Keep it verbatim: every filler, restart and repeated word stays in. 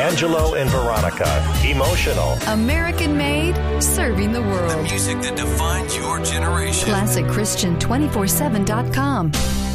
Angelo and Veronica. Emotional. American made, serving the The world. music that defines your generation. Classic Christian two forty-seven dot com.